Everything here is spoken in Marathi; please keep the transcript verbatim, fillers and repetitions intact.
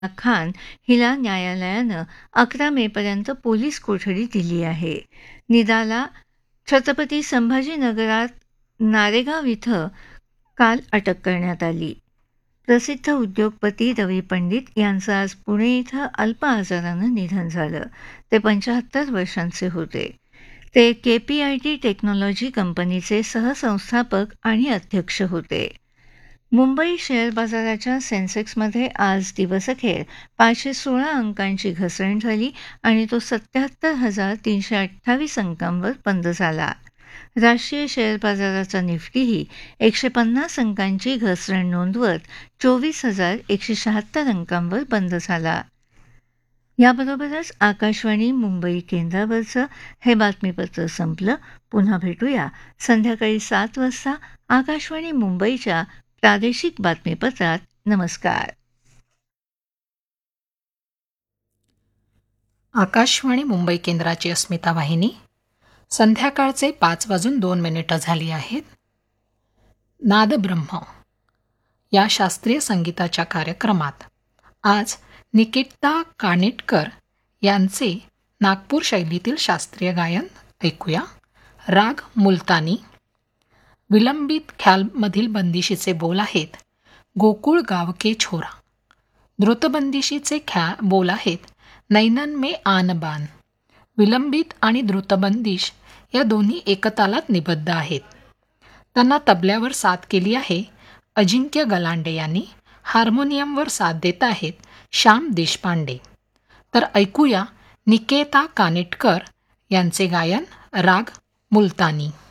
खान हिला न्यायालयानं अकरा मेपर्यंत पोलीस कोठडी दिली आहे. निदाला छत्रपती संभाजीनगरात नारेगाव इथं काल अटक करण्यात आली. प्रसिद्ध उद्योगपती रवी पंडित यांचं आज पुणे इथं अल्प आजारानं निधन झालं. ते पंच्याहत्तर वर्षांचे होते. ते केपीआयटी टेक्नॉलॉजी कंपनीचे सहसंस्थापक आणि अध्यक्ष होते. मुंबई शेअर बाजाराच्या सेन्सेक्समध्ये आज दिवसअखेर पाचशे सोळा अंकांची घसरण झाली आणि तो सत्याहत्तर हजार तीनशे अठ्ठावीस अंकांवर बंद झाला. राष्ट्रीय शेअर बाजाराचा निफ्टीही एकशे पन्नास अंकांची घसरण नोंदवत चोवीस हजार एकशे शहात्तर अंकांवर बंद झाला. याबरोबरच आकाशवाणी मुंबई केंद्रावरचं हे बातमीपत्र संपलं. पुन्हा भेटूया संध्याकाळी सात वाजता आकाशवाणी मुंबईच्या प्रादेशिक बातमीपत्रात. नमस्कार. आकाशवाणी मुंबई केंद्राची अस्मिता वाहिनी. संध्याकाळचे पाच वाजून दोन मिनिटं झाली आहेत. नादब्रह्म या शास्त्रीय संगीताच्या कार्यक्रमात आज निकिता कानिटकर यांचे नागपूर शैलीतील शास्त्रीय गायन ऐकूया. राग मुलतानी. विलंबित ख्यालमधील बंदिशीचे बोल आहेत गोकुळ गावके छोरा. द्रुतबंदिशीचे ख्या बोल आहेत नैनन में आन बान. विलंबित आणि द्रुतबंदिश या दोन्ही एकतालात निबद्ध आहेत. त्यांना तबल्यावर साथ केली आहे अजिंक्य गलांडे यांनी. हार्मोनियमवर साथ देत आहेत श्याम देशपांडे. तर ऐकूया निकेता कानिटकर यांचे गायन राग मुलतानी.